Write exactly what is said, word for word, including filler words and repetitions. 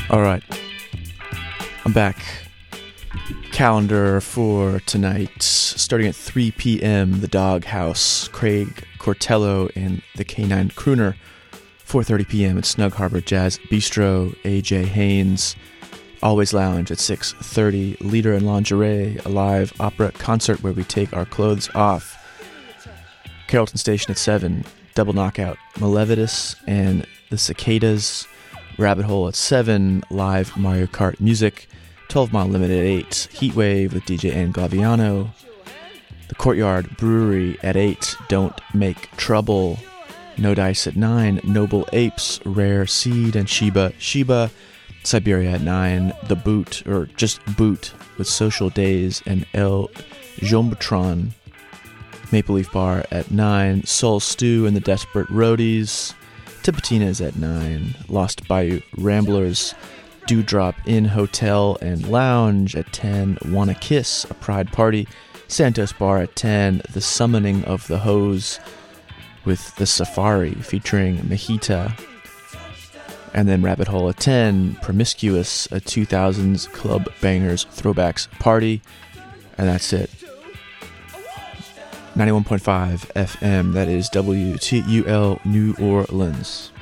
All right, I'm back. Calendar for tonight, starting at three p.m., The Doghouse, Craig Cortello and the Canine Crooner. four thirty p.m. at Snug Harbor Jazz Bistro, A J Haynes. Always Lounge at six thirty, Leader in Lingerie, a live opera concert where we take our clothes off. Carrollton Station at seven, Double Knockout, Malevitus and the Cicadas. Rabbit Hole at seven, live Mario Kart music. twelve Mile Limit at eight, Heatwave with D J Ann Glaviano. The Courtyard Brewery at eight, Don't Make Trouble. No Dice at nine, Noble Apes, Rare Seed and Sheba Sheba. Siberia at nine, The Boot, or just Boot, with Social Days and El Jumbotron. Maple Leaf Bar at nine, Soul Stew and the Desperate Roadies. Tipitina's at nine, Lost Bayou Ramblers. Dewdrop Inn Hotel and Lounge at ten, Wanna Kiss, a Pride Party. Santos Bar at ten, The Summoning of the Hose with the Safari featuring Mahita. And then Rabbit Hole at ten, Promiscuous, a two thousands Club Bangers Throwbacks Party. And that's it. ninety-one point five F M, that is W T U L New Orleans.